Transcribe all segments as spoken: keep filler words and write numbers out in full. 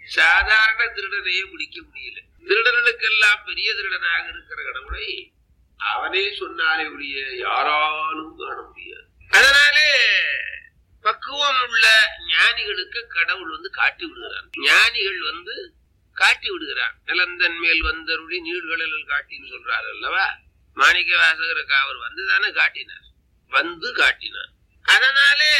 சாதாரண திருடனையே பிடிக்க முடியல. திருடர்களுக்கெல்லாம் பெரிய திருடனாக இருக்கிற கடவுளை அவனே சொன்னாலே ஒழிய யாராலும் காண முடியாது. அதனாலே பக்குவம் உள்ள ஞானிகளுக்கு கடவுள் வந்து காட்டி விடுகிறான். ஞானிகள் வந்து காட்டி விடுகிறான். நிலந்தன் மேல் வந்தருளி நீழ்களில் காட்டின்னு சொல்றாரு அல்லவா. மாணிக்க வாசகருக்கு அவர் வந்துதானே காட்டினார், வந்து காட்டினார். அதனாலே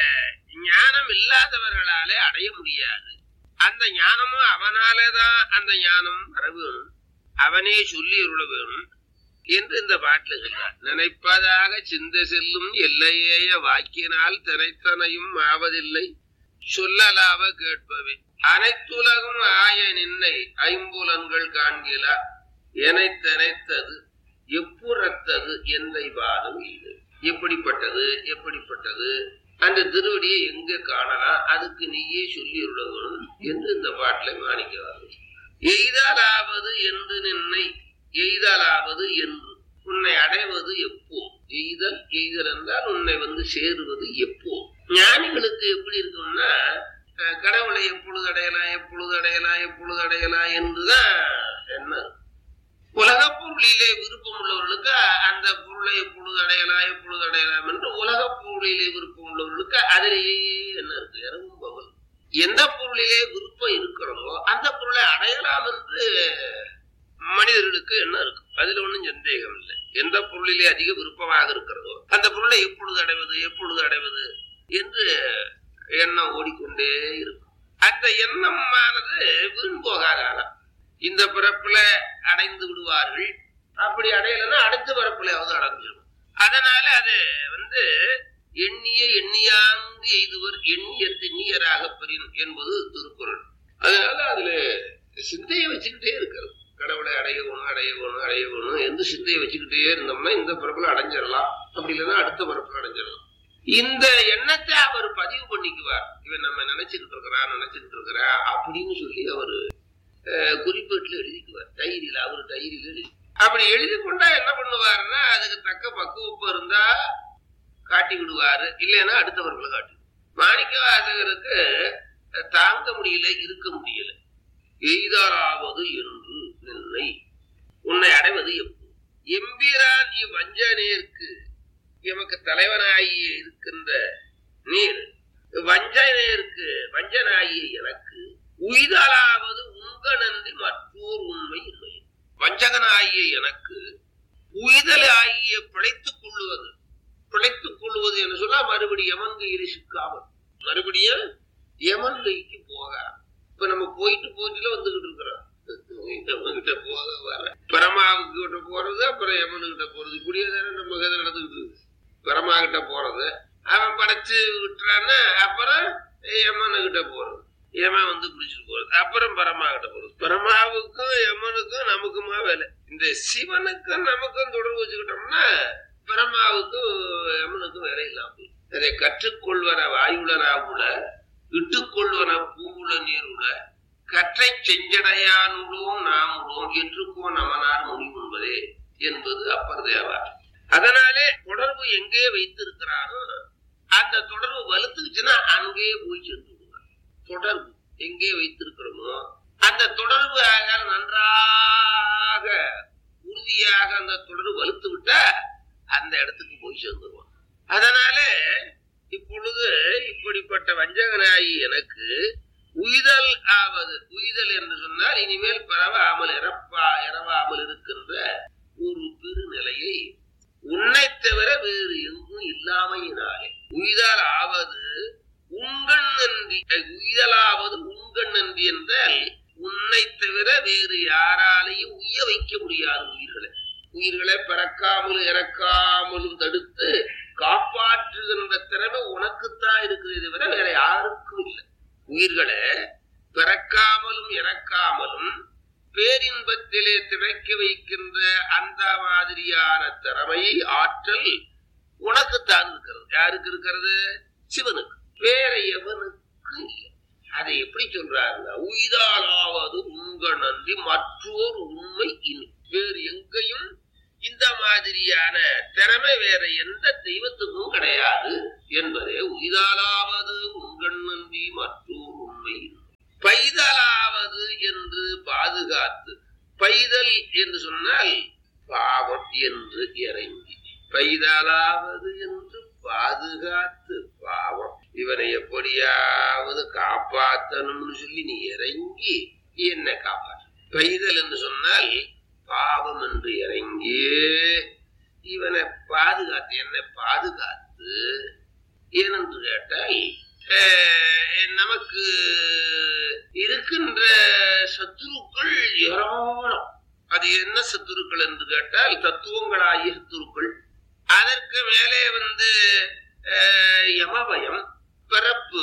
ஞானம் இல்லாதவர்களாலே அடைய முடியாது. அந்த ஞானமும் அவனாலேதான் அந்த ஞானம் வர வேணும், அவனே சொல்லி அருள வேணும் என்று இந்த பாட்டில் சொல்றார். நினைப்பதாக சிந்தை செல்லும் எல்லையேய வாக்கினால் தினைத்தனையும் ஆவதில்லை சொல்லலாவ கேட்பவே அனைத்துலகும் ஆய நின்னை ஐம்புலன்கள் காண்கிலா எனை தினைத்தது எப்புறத்தது என்னை வாதம் இது. எப்படிப்பட்டது எப்படிப்பட்டது அந்த திருவடியை எங்க காணலாம், அதுக்கு நீயே சொல்லி விடணும் என்று இந்த பாட்டில மாணிக்கிறார்கள். எய்தலாவது என்று நின்னை எய்தலாவது என்று உன்னை அடைவது எப்போ. எய்தல் எய்தல் என்றால் உன்னை வந்து சேருவது எப்போ. ஞானிகளுக்கு எப்படி இருக்கும்னா கடவுளை எப்பொழுது அடையலாம் எப்பொழுது அடையலாம் எப்பொழுது அடையலாம் என்றுதான் என்ன. உலக பொருளிலே விருப்பம் உள்ளவர்களுக்கு அந்த பொருளை எப்பொழுது அடையலாம் எப்பொழுது அடையலாம் என்று உலக பொருளிலே விருப்பம் உள்ளவர்களுக்கு அதிலேயே என்ன இருக்கு, இரவும் பகல். எந்த பொருளிலே விருப்பம் இருக்கிறதோ அந்த பொருளை அடையலாம் என்று மனிதர்களுக்கு என்ன இருக்கு, அதுல ஒன்றும் சந்தேகம் இல்லை. எந்த பொருளிலே அதிக விருப்பமாக இருக்கிறதோ அந்த பொருளை எப்பொழுது அடைவது எப்பொழுது அடைவது என்று எண்ணம் ஓடிக்கொண்டே இருக்கும். அந்த எண்ணமானது வீண் போகாதான். இந்த பிறப்புல அடைந்து விடுவார்கள், அப்படி அடையலன்னா அடுத்த பிறப்புலையாவது அடைஞ்சிடும். அதனால அது வந்து எண்ணிய எண்ணியாங்கு எய்துவர் எண்ணிய திண்ணியராக பெறின் என்பது திருக்குறள். அதனால அதுல சிந்தையை வச்சுக்கிட்டே இருக்கிறது. கடவுளை அடையணும் அடையணும் அடையணும் என்று சிந்தையை வச்சுக்கிட்டே இருந்தோம்னா இந்த பிறப்புல அடைஞ்சிடலாம், அப்படி இல்லைன்னா அடுத்த பிறப்புல அடைஞ்சிடலாம். இந்த எண்ணத்தை அவர் பதிவு பண்ணிக்குவார். இவன் நம்ம நினைச்சுக்கிட்டு இருக்கிறான் நினைச்சுக்கிட்டு இருக்கிறா அப்படின்னு சொல்லி அவரு குறிப்பேட்டுல எழுதிக்குவார். டைரியில அவரு டைரியில எழுதி அப்படி எழுதி கொண்டா என்ன பண்ணுவாருன்னா அதுக்கு தக்க பக்குவப்ப இருந்தா காட்டி விடுவாரு, இல்லைன்னா அடுத்தவர்களை காட்டி. மாணிக்க வாசகருக்கு தாங்க முடியல, இருக்க முடியல. எய்தாராவது என்று நின்னை உன்னை அடைவது எப்போ. எம்பிரான் இவ்வஞ்சனேற்கு எமக்கு தலைவனாகிய இருக்கின்ற நீர் வஞ்சனேற்கு வஞ்சனாகிய எனக்கு உய்தலாவது உங்க நன்றி மற்றோர் உண்மை இல்லை. வஞ்சகனாகிய எனக்கு உய்தல் ஆகிய பிழைத்துக் கொள்ளுவது பிழைத்துக் கொள்வது என்று சொன்னா மறுபடியும் யமன் கையில் சிக்காமல் மறுபடியும் யமன் கைக்கு போக. இப்ப நம்ம போயிட்டு போயிட்டுல வந்துகிட்டு இருக்கிறோம். கிட்ட போக வர பரமாவுக்கு கிட்ட போறது, அப்புறம் யமனு கிட்ட போறது, இப்படியே தானே நம்ம கதை நடந்துகிட்டு இருக்கு. பரமா கிட்ட போறது, அவன் படைச்சு விட்டுறான்னா அப்புறம் யமனு கிட்ட போறது, யமன் வந்து பிடிச்சிட்டு போறது, அப்புறம் பரமா கிட்ட போறது. பரமாவுக்கும் யமனுக்கும் நமக்குமா வேலை. இந்த சிவனுக்கும் நமக்கும் தொடர்பு வச்சுக்கிட்டோம்னா பரமாவுக்கும் யமனுக்கும் வேலை இல்லாம போயிடும். அதை கற்றுக்கொள்வன வாயுளனாவுல இட்டுக்கொள்வன பூவுல நீருல கற்றை செஞ்சடையானுள்ளோம் நாம் உள்ளோம் என்றுக்கோ நமனார் முடிவு என்பதே என்பது அப்பர் தேவார். அதனாலே தொடர்பு எங்கே வைத்திருக்கிறானோ அந்த தொடர்பு வலுத்துச்சுன்னா அங்கே போய் சென்று விடுவார். தொடர்பு எங்கே வைத்திருக்கிறோமோ அந்த தொடர்பு நன்றாக உறுதியாக அந்த தொடர்பு வலுத்து விட்டா அந்த இடத்துக்கு போய் சேர்ந்துருவான். அதனால இப்பொழுது இப்படிப்பட்ட வஞ்சகனாயி எனக்கு உய்தல் ஆவது, உய்தல் என்று சொன்னால் இனிமேல் பரவாமல் இறப்பா இறவாமல் இருக்கின்ற ஒரு பெருநிலையை உன்னை தவிர வேறு எங்கும் இல்லாமையினாலே உய்தல் ஆவது உண்கண் நன்றி. உய்தலாவது உண்கண் நன்றி என்றால் உன்னை தவிர வேறு யாராலையும் உய்ய வைக்க முடியாது. உயிர்களை உயிர்களை பிறக்காமலும் இறக்காமலும் தடுத்து காப்பாற்றுகின்ற திறமை உனக்குத்தான் இருக்குது, தவிர வேற யாருக்கும் இல்லை. உயிர்களை பிறக்காமலும் இறக்காமலும் பேரின்பத்திலே திளைக்க வைக்கின்ற அந்த மாதிரியான திறமை ஆற்றல் உனக்குத்தான் இருக்கிறது. யாருக்கு இருக்கிறது? சிவனுக்கு, வேற எவனுக்கு இல்லை. அதை எப்படி சொல்றாருன்னா உய்தாலாவது உங்க நன்றி மற்றோர் உண்மை இனி. வேறு எங்கேயும் இந்த மாதிரியான திறமை வேற எந்த தெய்வத்துக்கும் கிடையாது என்பதே உய்தாலாவது உங்கள் நன்றி மற்றோர் உண்மை. பைதலாவது என்று பாதுகாத்து, பைதல் என்று சொன்னால் பாவம் என்று இறங்கி, பைதலாவது என்று பாதுகாத்து பாவம், இவனை எப்படியாவது காப்பாற்றணும்னு சொல்லி நீ இறங்கி என்னை காப்பாற்று. பைதல் என்று சொன்னால் பாவம் என்று இறங்கி இவனை பாதுகாத்து, என்னை பாதுகாத்து. ஏனென்று கேட்டால் நமக்கு இருக்கின்ற சத்துருக்கள் ஏராளம். அது என்ன சத்துருக்கள் என்று கேட்டால் தத்துவங்களாகிய சத்துருக்கள். அதற்கு மேலே வந்து யமபயம், பிறப்பு,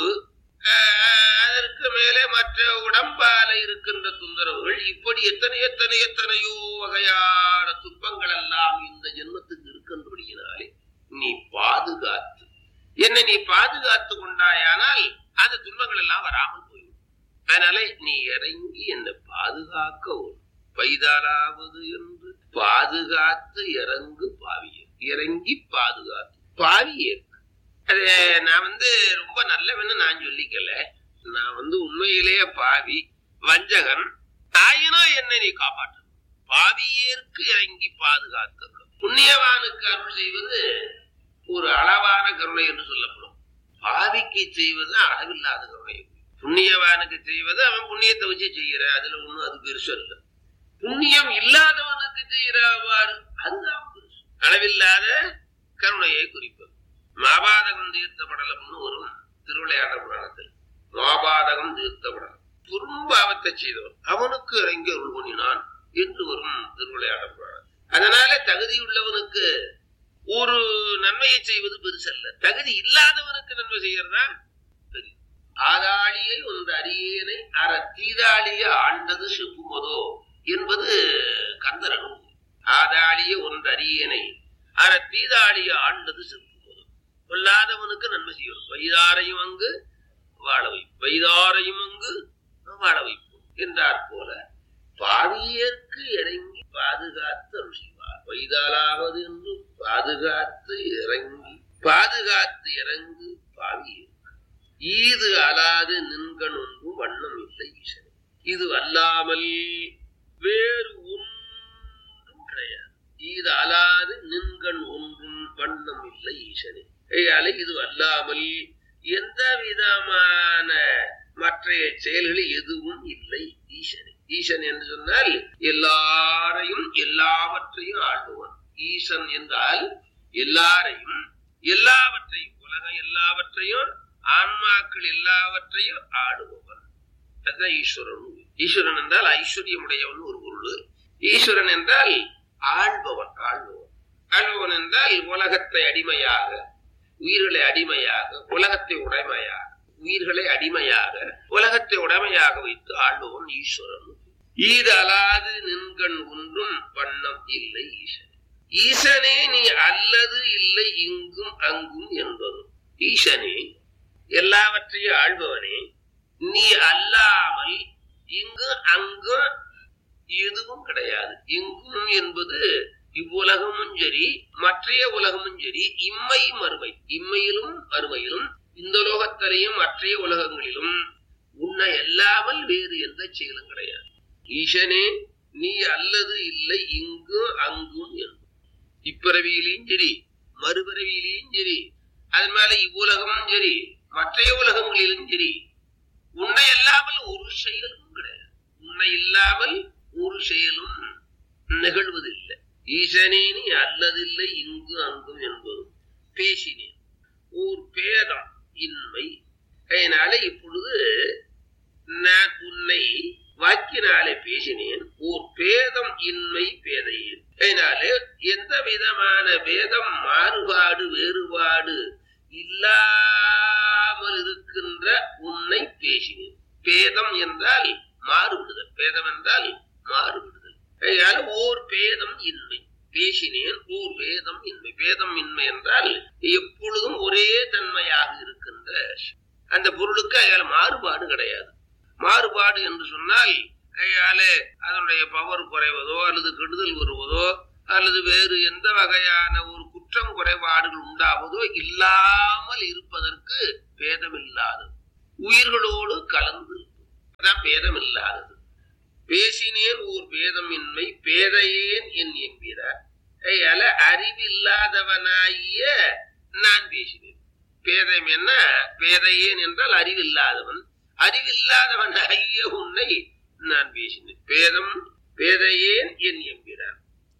அதற்கு மேலே மற்ற உடம்பால இருக்கின்ற தொந்தரவுகள், இப்படி எத்தனை எத்தனை எத்தனையோ வகையான துன்பங்கள் எல்லாம் இந்த ஜென்மத்துக்கு இருக்கின்றபடியினாலே நீ பாதுகாத்து என்னை நீ பாதுகாத்து கொண்டாயானால் அந்த துன்பங்கள் எல்லாம் வராமல் போய்விடும். அதனால நீ இறங்கி என்னை பாதுகாக்க ஓடும். பைதாலாவது என்று பாதுகாத்து இறங்கு பாவிய, இறங்கி பாதுகாத்து பாவியே. அது நான் வந்து ரொம்ப நல்லவன்னு நான் சொல்லிக்கல, நான் வந்து உண்மையிலேயே பாவி வஞ்சகன். ஆயினும் என்னை நீ காப்பாற்று. பாவியேற்கு இறங்கி பாதுகாத்து. புண்ணியவானுக்கு அருள் செய்வது ஒரு அளவான கருணை என்று சொல்லப்படும். பாவிக்கு செய்வது அளவில்லாத கருணை. புண்ணியவானுக்கு செய்வது அவன் புண்ணியத்தை வச்சு செய்யற, அதுல ஒண்ணும் அது பெருசு அல்ல. புண்ணியம் இல்லாதவனுக்கு செய்யறவாறு அதுதான் பெருசு. அளவில்லாத கருணையை குறிப்பது. மாபாதகம் தீர்த்த படலம்னு வரும் திருவிளையாட புராணத்தில். மாபாதகம் தீர்த்த படலம், துரும்பாவத்தை செய்தவன் அவனுக்கு இறங்கி அருள் பண்ணினான் என்று வரும் திருவிளையாட புராணம். அதனால தகுதியுள்ளவனுக்கு ஒரு நன்மையை செய்வது பெருசல்ல, தகுதி இல்லாதவனுக்கு நன்மை செய்யறதா பெரிய. ஆதாளியை ஒன்று அரியேனை அற தீதாளிய ஆண்டது செப்புமதோ என்பது கந்தரன். ஆதாளிய ஒன்று அரியேனை அற தீதாளிய ஆண்டது செப்புமதோ. கொல்லாதவனுக்கு நன்மை செய்யணும். வைதாரையும் அங்கு வாழ வைப்போம், வைதாரையும் அங்கு வாழ வைப்போம் என்றார் போல பாவியற்கு இறங்கி பாதுகாத்து அருள் செய்வார். வைதாலாவது என்று பாதுகாத்து இறங்கி பாதுகாத்து இறங்கு பாவியற்கு. ஈது அலாது நின்கண் ஒன்றும் வண்ணம் இல்லை ஈசனே. இது அல்லாமல் வேறு ஒன்றும் கிடையாது. இது அலாது நின்கண் ஒன்றும் வண்ணம் இல்லை ஈசனே. இது அல்லாமல் எந்த விதமான மற்ற செயல்கள் எதுவும் இல்லை ஈசனே. ஈசன் என்று சொன்னால் எல்லாரையும் எல்லாவற்றையும் ஆளுவன். ஈசன் என்றால் எல்லாரையும் எல்லாவற்றையும், உலகம் எல்லாவற்றையும், ஆன்மாக்கள் எல்லாவற்றையும் ஆளுபவன். அதுதான் ஈஸ்வரன். ஈஸ்வரன் என்றால் ஐஸ்வர்யமுடையவன் ஒரு பொருள். ஈஸ்வரன் என்றால் ஆள்பவன். ஆள்பவன் ஆள்பவன் என்றால் உலகத்தை அடிமையாக, உயிர்களை அடிமையாக, உலகத்தை உடைமையாக, உயிர்களை அடிமையாக, உலகத்தை உடைமையாக வைத்து ஆள்பவன் ஈஸ்வரன். ஈது அலாது நின்கண் ஒன்றும் வண்ணம் இல்லை ஈசனே. ஈசனே நீ அல்லது இல்லை இங்கும் அங்கும் என்பதும். ஈசனே எல்லாவற்றையும் ஆள்பவனே, நீ அல்லாமல் இங்கு அங்கும் எதுவும் கிடையாது. இங்கும் என்பது இவ்வுலகமும் சரி மற்றைய உலகமும் சரி, இம்மை மறுமை, இம்மையிலும் மறுமையிலும் இந்த லோகத்திலையும் மற்றைய உலகங்களிலும் உன்னை அல்லாமல் வேறு எந்த செயலும் கிடையாது. ஈசனே நீ அல்லது இல்லை இங்கும் அங்கும் என்பது. இப்பிறவியிலையும் சரி மறுபிறவியிலையும் சரி, அது மேல இவ்வுலகமும் சரி மற்றைய உலகங்களிலும் சரி, உன்னை இல்லாமல் ஒரு செயலும் கிடையாது. உன்னை இல்லாமல் ஒரு செயலும் நிகழ்வதில்லை. ஈசனே நீ அல்லதில்லை இங்கு அங்கும் என்பதும் பேசினேன். ஓர் பேதம் இன்மை. அதனால இப்பொழுது நான் உன்னை வாக்கினாலே பேசினேன். ஓர் பேதம் இன்மை பேதையேன். அதனால எந்த விதமான பேதம், மாறுபாடு, வேறுபாடு இல்லாமல் இருக்கின்ற உன்னை பேசினேன். பேதம் என்றால் மாறுபடுதல், பேதம் என்றால் மாறுபடுதல். அதனால ஓர் பேதம் இன்மை பேசினேன். ஓர் வேதம் இன்மை. வேதம் இன்மை என்றால் எப்பொழுதும் ஒரே தன்மையாக இருக்கின்ற அந்த பொருளுக்கு அயால மாறுபாடு கிடையாது. மாறுபாடு என்று சொன்னால் அயால அதனுடைய பவர் குறைவதோ அல்லது கெடுதல் வருவதோ அல்லது வேறு எந்த வகையான ஒரு குற்றம் குறைபாடுகள் உண்டாவதோ இல்லாமல் இருப்பதற்கு பேதம் இல்லாது உயிர்களோடு கலந்து. பேதம் இல்லாதது. பேசினேன் ஓர் பேதம் இன்மை பேதையேன் என் என்கிறார். அதனால அறிவில்லாதவனாகிய நான் பேசினேன். பேதம் என்ன? பேதையேன் என்றால் அறிவில்லாதவன். அறிவில்லாதவனாகிய உன்னை நான் பேசினேன். பேதம் பேதையேன் என் என்கிறார்.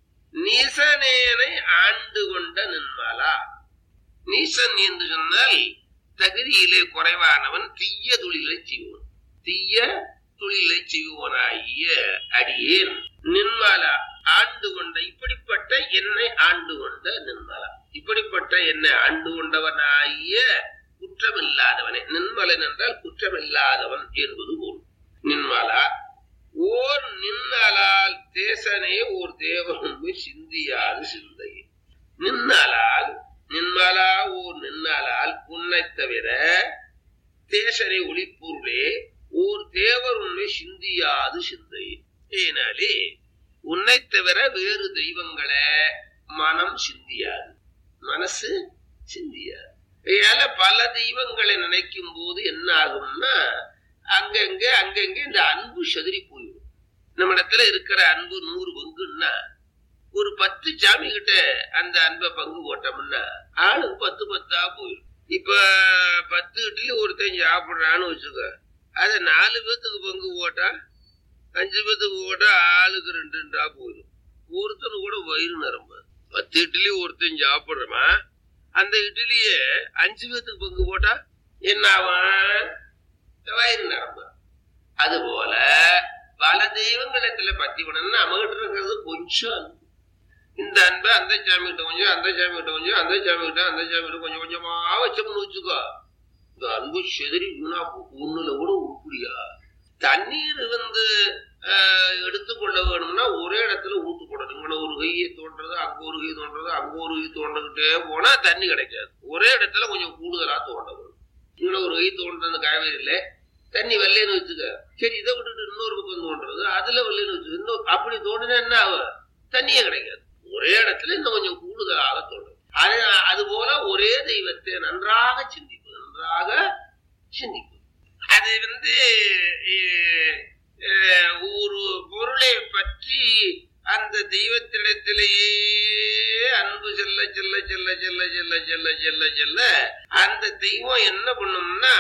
நீசனேனை ஆண்டு கொண்ட நின்மாலா. நீசன் என்று சொன்னால் தகுதியிலே குறைவானவன், தீய தொழிலை செய்வோன். தீய தொழிலை செய்வோனாகிய அடியேன் நின்மாலா ஆண்டு கொண்ட, இப்படிப்பட்ட என்னை ஆண்டு கொண்ட நின்மாலா, இப்படிப்பட்ட என்னை ஆண்டு கொண்டவனாகிய குற்றமில்லாதவனே. நின்மலன் என்றால் குற்றமில்லாதவன் என்பது போல். நின்மாலா ஓர் நின்னலால் தேசனே ஓர் தேவனும்பு சிந்தியாது சிந்தை. நின்னலால் நின்மலா ஓர் நின்னலால் உன்னை தவிர தேசனை ஒளிப்பொருளே ஓர் தேவர் உண்மை சிந்தியாது சிந்தை. ஏனாலே உன்னை தவிர வேறு தெய்வங்களை மனம் சிந்தியாது, மனசு சிந்தியாது. ஏல பல தெய்வங்களை நினைக்கும் போது என்ன ஆகும்னா அங்கங்க அங்கங்க இந்த அன்பு செதறி போயிடும். நம்ம இடத்துல இருக்கிற அன்பு நூறு பங்குன்னா ஒரு பத்து சாமி கிட்ட அந்த அன்பை பங்கு போட்டோம்னா ஆளுக்கு பத்து பத்தா போயிடும். இப்ப பத்து இட்லி ஒருத்தன் சாப்பிடுறான்னு வச்சுக்க, அதை நாலு பேத்துக்கு பங்கு போட்டா அஞ்சு பேத்துக்கு போட்டா ஆளுக்கு ரெண்டு ரெண்டா போயிடும். ஒருத்தனு கூட வயிறு நிரம்ப. பத்து இட்லி ஒருத்தன் சாப்பிடுறமா அந்த இட்லிய அஞ்சு பேத்துக்கு பங்கு போட்டா என்ன ஆகும்? வயிறு நிரம்ப. அது போல பல தெய்வங்களத்துல பத்தி பண்ணணும்னா நம்மகிட்ட இருக்கிறது கொஞ்சம் அன்பு. இந்த அன்பை அந்த சாமி கிட்ட கொஞ்சம், அந்த சாமி கிட்ட கொஞ்சம், அந்த சாமி கிட்ட அந்த சாமி கிட்ட கொஞ்சம் கொஞ்சமா வச்சோம்னு வச்சுக்கோ, இந்த அன்பு செதறி வீணா ஒண்ணுல கூட உருப்படியா. தண்ணீர் வந்து எடுத்துக்கொள்ள வேணும்னா ஒரே இடத்துல ஊத்து போடணும். இங்க ஒரு கையை தோன்றது, அங்க ஒரு கை தோன்றது, அங்க ஒரு கை தோண்டிக்கிட்டே போனா தண்ணி கிடைக்காது. ஒரே இடத்துல கொஞ்சம் கூடுதலா தோண்ட வேணும். இங்க ஒரு கை தோன்றது காவேரியில தண்ணி வெள்ளைன்னு வச்சுக்க, சரி இதை விட்டுட்டு இன்னொரு பக்கம் தோன்றது, அதுல வெள்ளைன்னு வச்சுக்க, இன்னும் அப்படி தோண்டினா என்ன ஆகும்? தண்ணியே கிடைக்காது. ஒரே இடத்துல இன்னும் கொஞ்சம் கூடுதலாக தோன்றும். அது அது போல ஒரே தெய்வத்தை நன்றாக சிந்திப்பது, நன்றாக சிந்திப்பது. அது வந்து ஒரு பொருளை பற்றி அந்த தெய்வத்திடத்திலேயே அன்பு செல்ல செல்ல செல்ல செல்ல செல்ல செல்ல செல்ல செல்ல அந்த தெய்வம் என்ன பண்ணும்னா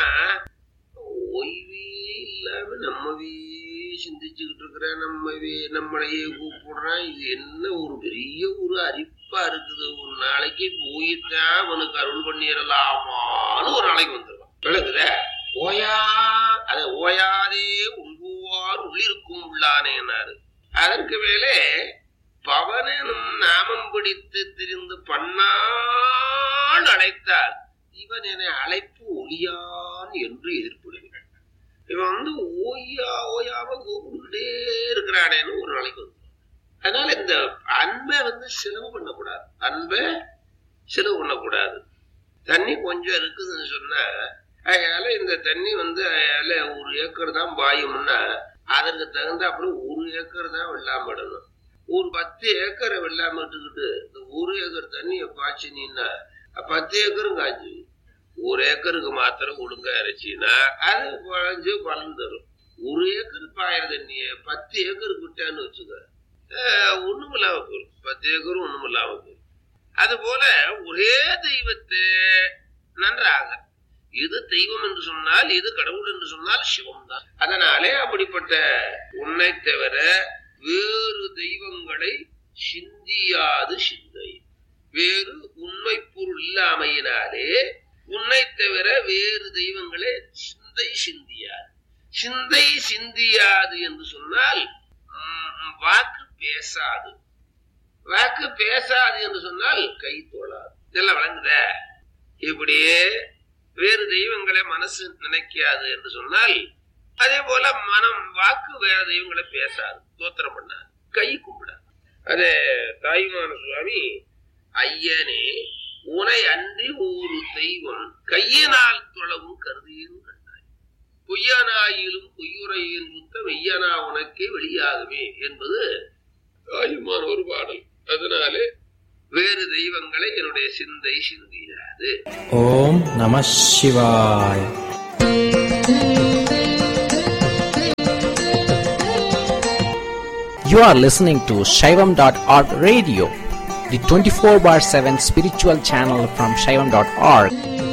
ஓய்வே இல்லாம நம்மவே சிந்திச்சுக்கிட்டு இருக்கிற, நம்மவே நம்மளையே கூப்பிடுறான். இது என்ன ஒரு பெரிய ஒரு அரிப்பா இருக்குது. ஒரு நாளைக்கு போயிட்டான் அவனுக்கு அருள் பண்ணிடலாமான்னு ஒரு நாளைக்கு வந்துடுவான். விளக்குற ஓயா அத ஓயாதே உள்குவார் உள்ளிருக்கும் உள்ளானேனாரு. அதற்கு மேலே பவனும் நாமம் பிடித்து திரிந்து பன்னாள் அழைத்தால் இவன் என அழைப்பு ஒளியான் என்று எதிர்ப்புடுகிறான். இவன் வந்து ஓயா ஓயாம கூப்பிட்டுக்கிட்டே இருக்கிறானேன்னு ஒரு நாளைக்கு வந்து. அதனால இந்த அன்பை வந்து செலவு பண்ணக்கூடாது, அன்பை செலவு பண்ணக்கூடாது. தண்ணி கொஞ்சம் இருக்குதுன்னு சொன்னா அதனால இந்த தண்ணி வந்து அதனால ஒரு ஏக்கர் தான் பாயும்னா அதற்கு தகுந்த அப்படி ஒரு ஏக்கர் தான் வெள்ளாம இடணும். ஒரு பத்து ஏக்கரை வெள்ளாம விட்டுக்கிட்டு இந்த ஒரு ஏக்கர் தண்ணியை பாய்ச்சினா பத்து ஏக்கரும் காய்ச்சி, ஒரு ஏக்கருக்கு மாத்திரம் ஒழுங்கா இறைச்சின்னா அது குழஞ்சு பலன் தரும். ஒரு ஏக்கருக்கு பாயிர தண்ணிய பத்து ஏக்கருக்கு விட்டான்னு வச்சுக்க ஒண்ணும் இல்லாம போயிடும். பத்து ஏக்கரும் ஒண்ணும் இல்லாம போயிடும். அது போல ஒரே தெய்வத்தை நன்றாக, இது தெய்வம் என்று சொன்னால், இது கடவுள் என்று சொன்னால் சிவம் தான். அதனாலே அப்படிப்பட்ட உன்னை தவிர வேறு தெய்வங்களை சிந்தியாது சிந்தை. வேறு உண்மை பொருள் இல்லாமையினாலே உன்னை தவிர வேறு தெய்வங்களே சிந்தை சிந்தியாது. சிந்தை சிந்தியாது என்று சொன்னால் வாக்கு பேசாது. வாக்கு பேசாது என்று சொன்னால் கை தோளாது. இதெல்லாம் வழங்குத. இப்படியே வேறு தெய்வங்களை மனசு நினைக்காது என்று சொன்னால் அதே போல மனம் வாக்கு வேற தெய்வங்களை பேசாது, தோத்திரம் பண்ணாது, கை கும்பிடாது. அதே தாயுமான சுவாமி ஐயனே உனை அன்றி ஒரு தெய்வம் கையினால் தொழவும் கருதியும் கண்டாய், பொய்யனாயிலும் பொய்யுரையின் புத்த மெய்யனா உனக்கே வெளியாகுமே என்பது தாயுமான ஒரு பாடல். அதனாலே வேறு தெய்வங்களை என்னுடைய சிந்தை சிந்தியாது. ஓம் நம சிவாய. You are listening to Shaivam dot org radio, the twenty-four bar seven spiritual channel from Shaivam dot org.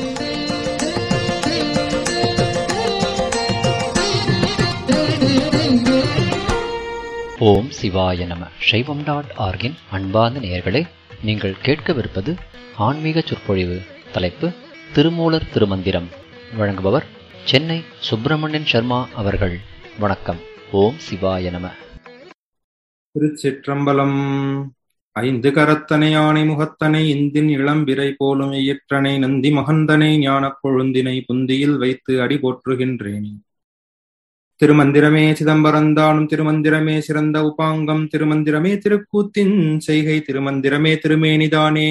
ஓம் சிவாய நம. சைவம் டாட் ஆர்கின் அன்பார்ந்த நேயர்களே, நீங்கள் கேட்கவிருப்பது ஆன்மீக சொற்பொழிவு. தலைப்பு திருமூலர் திருமந்திரம். வழங்குபவர் சென்னை சுப்பிரமணியன் சர்மா அவர்கள். வணக்கம். ஓம் சிவாய நம. திருச்சிற்றம்பலம். ஐந்து கரத்தனை ஆணை முகத்தனை இந்தின் இளம்பிரை போலும் இயற்றனை நந்தி மகந்தனை ஞானக் கொழுந்தினை புந்தியில் வைத்து அடி போற்றுகின்றேன். திருமந்திரமே சிதம்பரந்தானும் திருமந்திரமே சிறந்த உபாங்கம் திருமந்திரமே திருக்கூத்தின் செய்கை திருமந்திரமே திருமேனிதானே.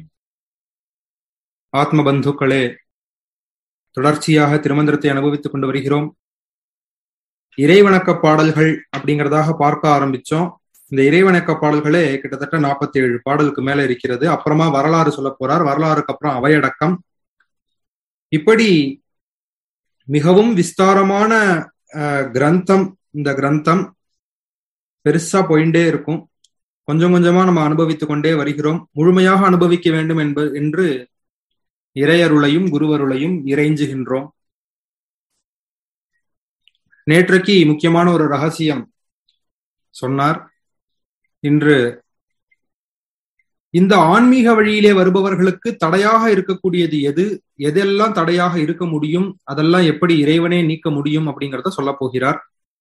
ஆத்ம பந்துக்களே, தொடர்ச்சியாக திருமந்திரத்தை அனுபவித்துக் கொண்டு வருகிறோம். இறைவணக்க பாடல்கள் அப்படிங்கிறதாக பார்க்க ஆரம்பிச்சோம். இந்த இறைவணக்க பாடல்களே கிட்டத்தட்ட நாற்பத்தி ஏழு பாடலுக்கு மேல இருக்கிறது. அப்புறமா வரலாறு சொல்ல போறார். வரலாறுக்கு அப்புறம் அவையடக்கம். இப்படி மிகவும் விஸ்தாரமான கிரந்தம். இந்த கிரந்தம் பெருசா போயிட்டே இருக்கும். கொஞ்சம் கொஞ்சமா நம்ம அனுபவித்துக் கொண்டே வருகிறோம். முழுமையாக அனுபவிக்க வேண்டும் என்ப என்று இறையருளையும் குருவருளையும் இறைஞ்சுகின்றோம். நேற்றைக்கு முக்கியமான ஒரு ரகசியம் சொன்னார். இன்று இந்த ஆன்மீக வழியிலே வருபவர்களுக்கு தடையாக இருக்கக்கூடியது எது, எதெல்லாம் தடையாக இருக்க முடியும், அதெல்லாம் எப்படி இறைவனே நீக்க முடியும் அப்படிங்கிறத சொல்ல போகிறார்.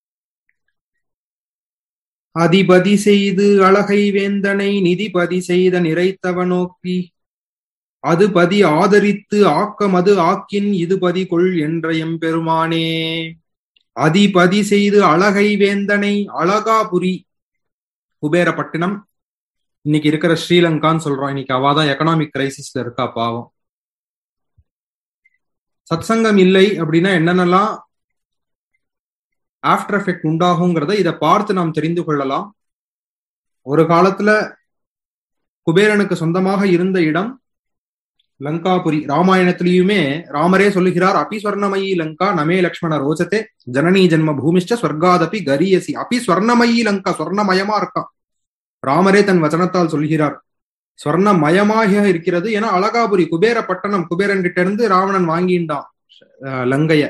அதிபதி செய்து அழகை வேந்தனை நிதிபதி செய்த நிறைத்தவ நோக்கி அது பதி ஆதரித்து ஆக்கம் அது ஆக்கின் இது பதி கொள் என்ற எம்பெருமானே. அதிபதி செய்து அழகை வேந்தனை, அழகாபுரி குபேரப்பட்டினம், இன்னைக்கு இருக்கிற ஸ்ரீலங்கான்னு சொல்றோம். இன்னைக்கு அவாதான் எக்கனாமிக் கிரைசிஸ்ல இருக்கா பாவம். சத்சங்கம் இல்லை அப்படின்னா என்னென்னலாம் ஆஃப்டர் எஃபெக்ட் உண்டாகுங்கிறத இதை பார்த்து நாம் தெரிந்து கொள்ளலாம். ஒரு காலத்துல குபேரனுக்கு சொந்தமாக இருந்த இடம் லங்காபுரி. ராமாயணத்திலயுமே ராமரே சொல்லுகிறார், அபி ஸ்வர்ணமயி லங்கா நமே லக்ஷ்மண ரோச்சத்தே ஜனனி ஜென்ம பூமிஷ்ட ஸ்வர்காதபி கரியசி. அபி ஸ்வர்ணமயி லங்கா, ஸ்வர்ணமயமா இருக்கான். ராமரே தன் வச்சனத்தால் சொல்கிறார், ஸ்வர்ணமயமாக இருக்கிறது. ஏன்னா அழகாபுரி குபேர பட்டணம், குபேரன் கிட்ட இருந்து ராவணன் வாங்கிண்டான் லங்கைய.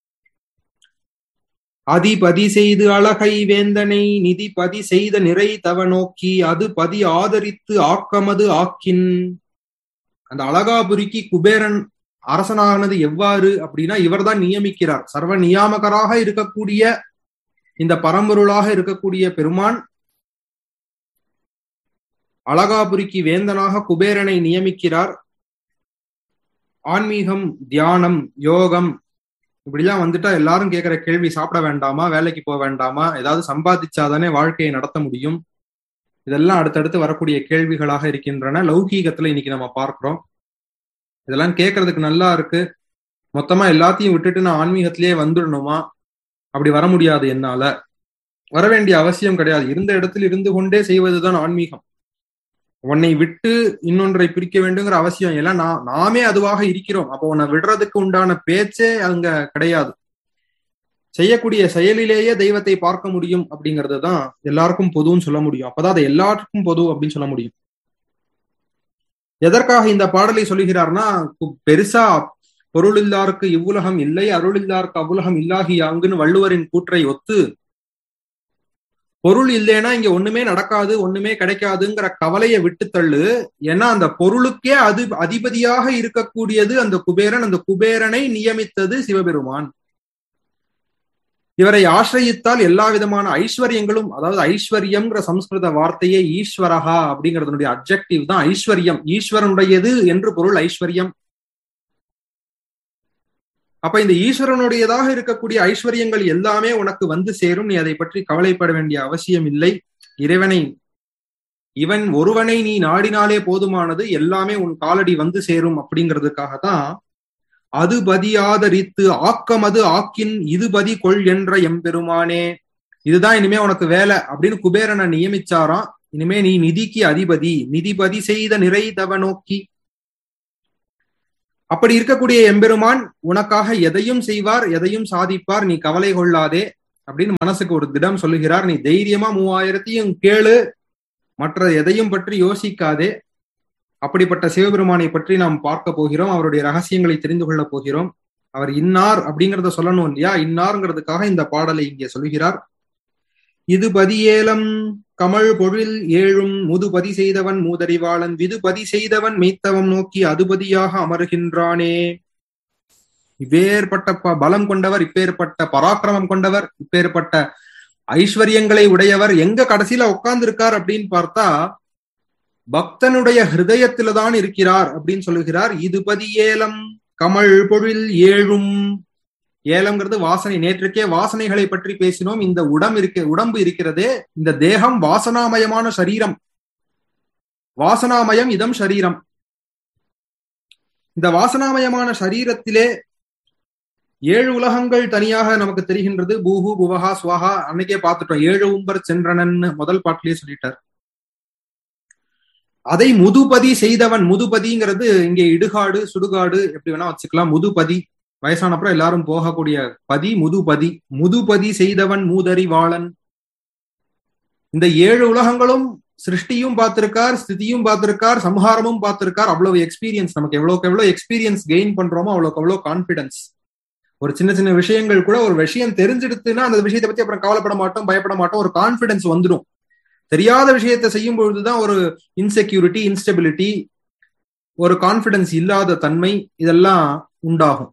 அதிபதி செய்து அழகை வேந்தனை நிதிபதி செய்த நிறை தவ நோக்கி அது பதி ஆதரித்து ஆக்கமது ஆக்கின். அந்த அழகாபுரிக்கு குபேரன் அரசனானது எவ்வாறு அப்படின்னா இவர்தான் நியமிக்கிறார். சர்வ நியாமகராக இருக்கக்கூடிய இந்த பரம்பொருளாக இருக்கக்கூடிய பெருமான் அழகாபுரிக்கு வேந்தனாக குபேரனை நியமிக்கிறார். ஆன்மீகம், தியானம், யோகம் இப்படிலாம் வந்துட்டா எல்லாரும் கேட்கிற கேள்வி, சாப்பிட வேண்டாமா, வேலைக்கு போக வேண்டாமா, ஏதாவது சம்பாதிச்சாதானே வாழ்க்கையை நடத்த முடியும், இதெல்லாம் அடுத்தடுத்து வரக்கூடிய கேள்விகளாக இருக்கின்றன. லௌகீகத்துல இன்னைக்கு நம்ம பார்க்கிறோம். இதெல்லாம் கேட்கறதுக்கு நல்லா இருக்கு. மொத்தமா எல்லாத்தையும் விட்டுட்டு நான் ஆன்மீகத்திலேயே வந்துடணுமா? அப்படி வர முடியாது. என்னால வர வேண்டிய அவசியம் கிடையாது. இருந்த இடத்தில் இருந்து கொண்டே செய்வதுதான் ஆன்மீகம். உன்னை விட்டு இன்னொன்றை பிரிக்க வேண்டுங்கிற அவசியம் இல்லை. நான் நாமே அதுவாக இருக்கிறோம். அப்போ உன்னை விடுறதுக்கு உண்டான பேச்சே அங்க கிடையாது. செய்யக்கூடிய செயலிலேயே தெய்வத்தை பார்க்க முடியும் அப்படிங்கிறது தான் எல்லாருக்கும் பொதுன்னு சொல்ல முடியும். அப்பதான் அதை எல்லாருக்கும் பொது அப்படின்னு சொல்ல முடியும். எதற்காக இந்த பாடலை சொல்லுகிறார்னா, பெருசா பொருள் இல்லாருக்கு இவ்வுலகம் இல்லை, அருள் இல்லாருக்கு அவ்வுலகம் இல்லாகியாங்குன்னு வள்ளுவரின் கூற்றை ஒத்து, பொருள் இல்லைன்னா இங்க ஒண்ணுமே நடக்காது, ஒண்ணுமே கிடைக்காதுங்கிற கவலையை விட்டு தள்ளு. ஏன்னா அந்த பொருளுக்கே அது அதிபதியாக இருக்கக்கூடியது அந்த குபேரன். அந்த குபேரனை நியமித்தது சிவபெருமான். இவரை ஆசிரியித்தால் எல்லா விதமான ஐஸ்வர்யங்களும், அதாவது ஐஸ்வர்யம்ங்கிற சம்ஸ்கிருத வார்த்தையே ஈஸ்வரஹா அப்படிங்கிறதுனுடைய அப்ஜெக்டிவ் தான் ஐஸ்வர்யம். ஈஸ்வரனுடையது என்று பொருள் ஐஸ்வர்யம். அப்ப இந்த ஈஸ்வரனுடையதாக இருக்கக்கூடிய ஐஸ்வர்யங்கள் எல்லாமே உனக்கு வந்து சேரும். நீ அதை பற்றி கவலைப்பட வேண்டிய அவசியம் இல்லை. இறைவனை, இவன் ஒருவனை நீ நாடினாலே போதுமானது, எல்லாமே உன் காலடி வந்து சேரும் அப்படிங்கிறதுக்காகத்தான் அது பதியாதரித்து ஆக்கமது ஆக்கின் இது பதி கொள் என்ற எம்பெருமானே. இதுதான் இனிமே உனக்கு வேலை அப்படின்னு குபேரனை நியமிச்சாராம். இனிமே நீ நிதிக்கு அதிபதி, நிதிபதி செய்த நிறை தவ நோக்கி. அப்படி இருக்கக்கூடிய எம்பெருமான் உனக்காக எதையும் செய்வார், எதையும் சாதிப்பார். நீ கவலை கொள்ளாதே. அப்படின்னு மனசுக்கு ஒரு திடம் சொல்லுகிறார். நீ தைரியமா மூவாயிரத்தையும் கேளு, மற்ற எதையும் பற்றி யோசிக்காதே. அப்படிப்பட்ட சிவபெருமானை பற்றி நாம் பார்க்க போகிறோம். அவருடைய ரகசியங்களை தெரிந்து கொள்ள போகிறோம். அவர் இன்னார் அப்படிங்கிறத சொல்லணும் இல்லையா? இன்னாருங்கிறதுக்காக இந்த பாடலை இங்கே சொல்கிறார். இது பதியேலம் கமல் பொழில் ஏழும் முதுபதி செய்தவன் மூதறிவாளன் விதுபதி செய்தவன் மெய்த்தவம் நோக்கி அதுபதியாக அமருகின்றானே. இப்பேற்பட்ட பலம் கொண்டவர், இப்பேற்பட்ட பராக்கிரமம் கொண்டவர், இப்பேற்பட்ட ஐஸ்வர்யங்களை உடையவர் எங்க கடைசியில உட்கார்ந்து இருக்கார் அப்படின்னு பார்த்தா பக்தனுடைய ஹிருதயத்தில தான் இருக்கிறார் அப்படின்னு சொல்லுகிறார். இது பதியேலம் கமல் பொழில் ஏழும். ஏலம்ங்கிறது வாசனை. நேற்றுக்கே வாசனைகளை பற்றி பேசினோம். இந்த உடம்பு இருக்க உடம்பு இருக்கிறதே, இந்த தேகம் வாசனாமயமான சரீரம். வாசனாமயம் இதம் சரீரம். இந்த வாசனாமயமான சரீரத்திலே ஏழு உலகங்கள் தனியாக நமக்கு தெரிகின்றது. பூஹு புவஹா ஸ்வாஹா அன்னைக்கே பார்த்துட்டோம். ஏழு உம்பர் சென்றனன் முதல் பாட்டிலேயே சொல்லிட்டார். அதை முதுபதி செய்தவன். முதுபதிங்கிறது இங்கே இடுகாடு சுடுகாடு எப்படி வேணா வச்சுக்கலாம். முதுபதி வயசானப்புறம் எல்லாரும் போகக்கூடிய பதி முதுபதி. முதுபதி செய்தவன் மூதறிவாளன். இந்த ஏழு உலகங்களும் சிருஷ்டியும் பார்த்திருக்கார், ஸ்திதியும் பார்த்திருக்கார், சம்ஹாரமும் பார்த்திருக்கார். அவ்வளவு எக்ஸ்பீரியன்ஸ். நமக்கு எவ்வளவுக்கு எவ்வளவு எக்ஸ்பீரியன்ஸ் கெயின் பண்றோமோ அவ்வளவுக்கு அவ்வளவு கான்பிடன்ஸ். ஒரு சின்ன சின்ன விஷயங்கள் கூட ஒரு விஷயம் தெரிஞ்சிடுத்துன்னா அந்த விஷயத்தை பத்தி அப்புறம் கவலைப்பட மாட்டோம், பயப்பட மாட்டோம். ஒரு கான்பிடன்ஸ் வந்துடும். தெரியாத விஷயத்தை செய்யும் பொழுதுதான் ஒரு இன்செக்யூரிட்டி, இன்ஸ்டெபிலிட்டி, ஒரு கான்பிடன்ஸ் இல்லாத தன்மை இதெல்லாம் உண்டாகும்.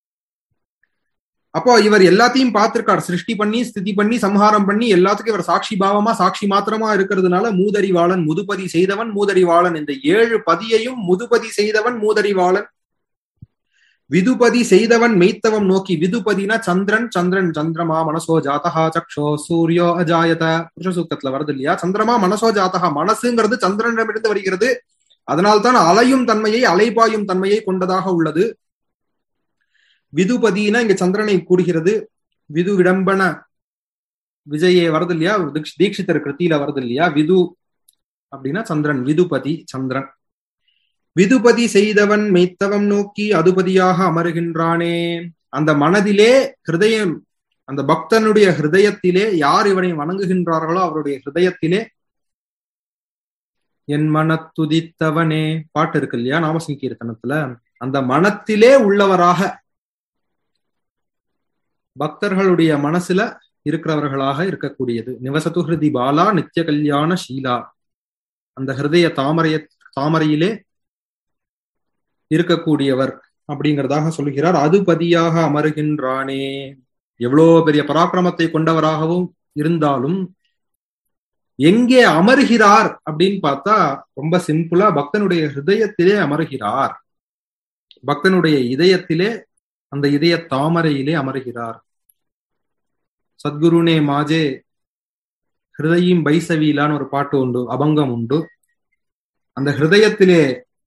அப்போ இவர் எல்லாத்தையும் பார்த்திருக்கார். சிருஷ்டி பண்ணி ஸ்திதி பண்ணி சம்ஹாரம் பண்ணி எல்லாத்துக்கும் இவர் சாட்சி பாவமா சாட்சி மாத்திரமா இருக்கிறதுனால மூதறிவாளன். முதுபதி செய்தவன் மூதறிவாளன். இந்த ஏழு பதியையும் முதுபதி செய்தவன் மூதறிவாளன். விதுபதி செய்தவன் மெய்த்தவம் நோக்கி. விதுபதினா சந்திரன். சந்திரன் சந்திரமா மனசோ ஜாதகா சக்ஷோ சூரியோ அஜாயத புருஷ சூக்தத்துல வருது இல்லையா? சந்திரமா மனசோ ஜாதகா. மனசுங்கிறது சந்திரனிடமிருந்து வருகிறது. அதனால்தான் அலையும் தன்மையை அலைபாயும் தன்மையை கொண்டதாக உள்ளது. விதுபதினா இங்க சந்திரனை கூடுகிறது. விது விடம்பன விஜயே வருது இல்லையா? தீட்சிதர் கிருத்தியில வருது இல்லையா? விது அப்படின்னா சந்திரன். விதுபதி சந்திரன். விதுபதி செய்தவன் மெய்த்தவம் நோக்கி அதுபதியாக அமருகின்றானே. அந்த மனதிலே ஹிருதயம், அந்த பக்தனுடைய ஹிருதயத்திலே யார் இவனை வணங்குகின்றார்களோ அவருடைய ஹிருதயத்திலே என் மனத்துதித்தவனே பாட்டு இருக்கு இல்லையா நாமசங்கீர்த்தனத்துல, அந்த மனத்திலே உள்ளவராக பக்தர்களுடைய மனசுல இருக்கிறவர்களாக இருக்கக்கூடியது. நிவசத்து ஹிருதி பாலா நித்திய கல்யாண ஷீலா. அந்த ஹிருதய தாமரைய தாமரையிலே இருக்கக்கூடியவர் அப்படிங்கிறதாக சொல்லுகிறார். அதுபதியாக அமருகின்றானே. எவ்வளோ பெரிய பராக்கிரமத்தை கொண்டவராகவும் இருந்தாலும் எங்கே அமருகிறார் அப்படின்னு பார்த்தா ரொம்ப சிம்பிளா பக்தனுடைய ஹிருதயத்திலே அமருகிறார். பக்தனுடைய இதயத்திலே, அந்த இதய தாமரையிலே அமருகிறார். சத்குருனே மாஜே ஹிருதயம் பைசவீலான்னு ஒரு பாட்டு உண்டு, அபங்கம் உண்டு. அந்த ஹிருதயத்திலே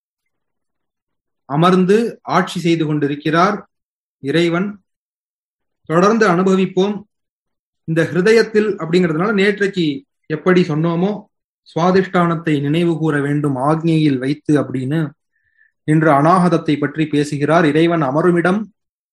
அமர்ந்து ஆட்சி செய்து கொண்டிருக்கிறார் இறைவன். தொடர்ந்து அனுபவிப்போம். இந்த ஹிருதயத்தில் அப்படிங்கிறதுனால நேற்றைக்கு எப்படி சொன்னோமோ சுவாதிஷ்டானத்தை நினைவு கூற வேண்டும் ஆக்ஞையில் வைத்து அப்படின்னு இன்று அநாகதத்தை பற்றி பேசுகிறார். இறைவன் அமருமிடம்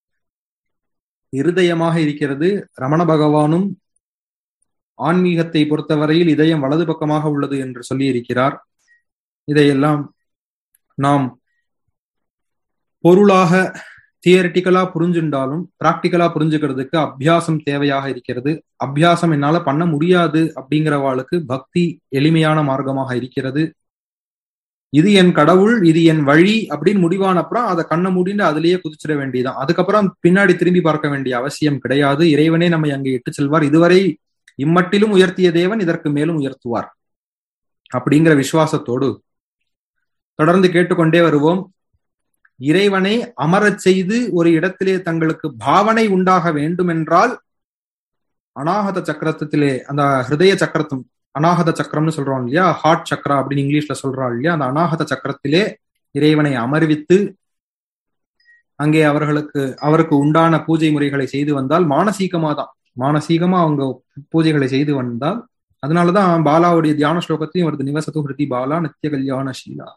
இருதயமாக இருக்கிறது. ரமண பகவானும் ஆன்மீகத்தை பொறுத்தவரையில் இதயம் வலது பக்கமாக உள்ளது என்று சொல்லி இருக்கிறார். இதையெல்லாம் நாம் பொருளாக தியரிட்டிக்கலா புரிஞ்சுண்டாலும் பிராக்டிக்கலா புரிஞ்சுக்கிறதுக்கு அபியாசம் தேவையாக இருக்கிறது. அபியாசம் என்னால பண்ண முடியாது அப்படிங்கிறவாளுக்கு பக்தி எளிமையான மார்க்கமாக இருக்கிறது. இது என் கடவுள், இது என் வழி அப்படின்னு முடிவானப்புறம் அதை கண்ணை மூடிண்டு அதுலயே குதிச்சிட வேண்டியதான். அதுக்கப்புறம் பின்னாடி திரும்பி பார்க்க வேண்டிய அவசியம் கிடையாது. இறைவனே நம்மை அங்கே இட்டு செல்வார். இதுவரை இம்மட்டிலும் உயர்த்திய தேவன் இதற்கு மேலும் உயர்த்துவார் அப்படிங்கிற விசுவாசத்தோடு தொடர்ந்து கேட்டுக்கொண்டே வருவோம். இறைவனை அமரச் செய்து ஒரு இடத்திலே தங்களுக்கு பாவனை உண்டாக வேண்டும் என்றால் அநாகத சக்கரத்திலே, அந்த ஹிருதய சக்கரத்தும் அநாகத சக்கரம்னு சொல்றோம் இல்லையா, ஹார்ட் சக்கரா அப்படின்னு இங்கிலீஷ்ல சொல்றோம் இல்லையா, அந்த அநாகத சக்கரத்திலே இறைவனை அமர்வித்து அங்கே அவர்களுக்கு அவருக்கு உண்டான பூஜை முறைகளை செய்து வந்தால் மானசீகமா தான் மானசீகமா அவங்க பூஜைகளை செய்து வந்தால், அதனாலதான் பாலாவுடைய தியான ஸ்லோகத்தையும் வருது, நிவசத்து ஹிருதி பாலா நித்திய கல்யாண ஷீலா.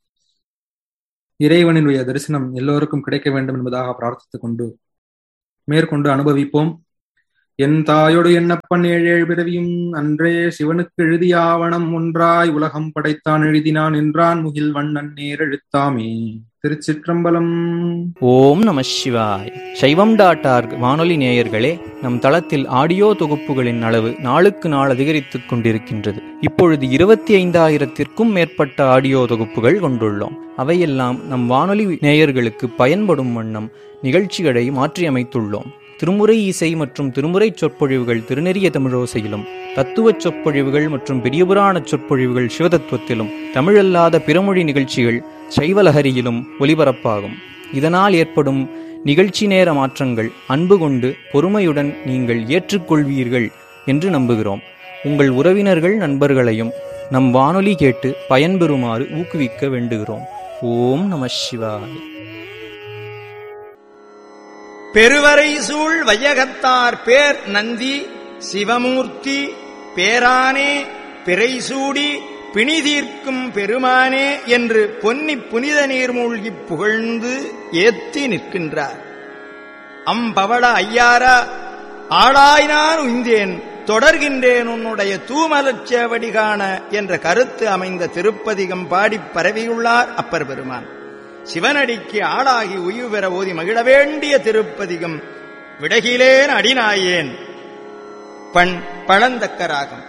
இறைவனுடைய தரிசனம் எல்லோருக்கும் கிடைக்க வேண்டும் என்பதாக பிரார்த்தித்துக் கொண்டு மேற்கொண்டு அனுபவிப்போம். என் தாயோடு என்னப்பன் ஏழேழு பிறவியும் அன்றே சிவனுக்கு எழுதிய ஆவணம் ஒன்றாய் உலகம் படைத்தான் எழுதினான் என்றான் முகில் வண்ணன் நேர் எழுத்தாமே. திருச்சிற்றம்பலம். ஓம் நம சிவாய். சைவம் டாட் ஆர்க் வானொலி நேயர்களே, நம் தளத்தில் ஆடியோ தொகுப்புகளின் அளவு நாளுக்கு நாள் அதிகரித்துக் கொண்டிருக்கின்றது. இப்பொழுது இருபத்தி ஐந்தாயிரத்திற்கும் மேற்பட்ட ஆடியோ தொகுப்புகள் கொண்டுள்ளோம். அவையெல்லாம் நம் வானொலி நேயர்களுக்கு பயன்படும் வண்ணம் நிகழ்ச்சிகளை மாற்றியமைத்துள்ளோம். திருமுறை இசை மற்றும் திருமுறை சொற்பொழிவுகள் திருநெறிய தமிழோசையிலும், தத்துவச் சொற்பொழிவுகள் மற்றும் பெரியபுராண சொற்பொழிவுகள் சிவதத்துவத்திலும், தமிழல்லாத பிறமொழி நிகழ்ச்சிகள் சைவலஹரியிலும் ஒலிபரப்பாகும். இதனால் ஏற்படும் நிகழ்ச்சி நேர மாற்றங்கள் அன்பு கொண்டு பொறுமையுடன் நீங்கள் ஏற்றுக்கொள்வீர்கள் என்று நம்புகிறோம். உங்கள் உறவினர்கள் நண்பர்களையும் நம் வானொலி கேட்டு பயன்பெறுமாறு ஊக்குவிக்க வேண்டுகிறோம். ஓம் நம சிவாய். பெருவரை சூழ் வையகத்தார் பேர் நந்தி சிவமூர்த்தி பேரானே பிறைசூடி பிணிதீர்க்கும் பெருமானே என்று பொன்னி புனித நீர் மூழ்கிப் புகழ்ந்து ஏத்தி நிற்கின்றார். அம்பவள ஐயாரா, ஆளாய்னான் உய்ந்தேன் தொடர்கின்றேன் உன்னுடைய தூமலச்சேவடி காண என்ற கருத்து அமைந்த திருப்பதிகம் பாடிப் பரவியுள்ளார் அப்பர் பெருமான். சிவனடிக்கு ஆளாகி உய்வு பெற ஓதி மகிழ வேண்டிய திருப்பதிகம் விடகிலேன் அடிநாயேன். பண் பழந்தக்கராகம்.